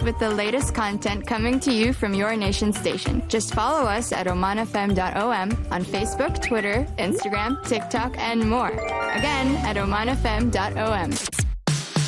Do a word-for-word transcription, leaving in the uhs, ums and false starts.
with the latest content coming to you from your nation station. Just follow us at oman f m dot o m on Facebook, Twitter, Instagram, TikTok, and more. Again, at oman f m dot o m.